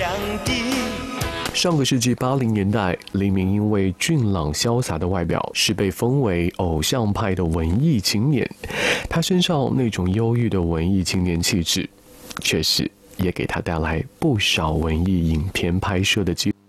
的。 上个世纪80年代，黎明因为俊朗潇洒的外表，是被封为偶像派的文艺青年。他身上那种忧郁的文艺青年气质，确实也给他带来不少文艺影片拍摄的机会。